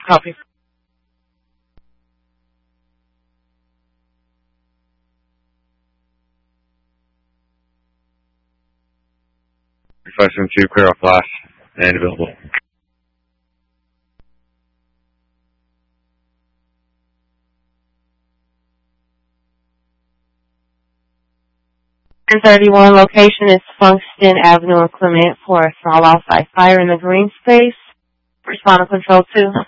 Copy. 572, clear off flash and available. And 31 location is Funkston Avenue and Clement for a small outside fire in the green space. Respond to Control 2.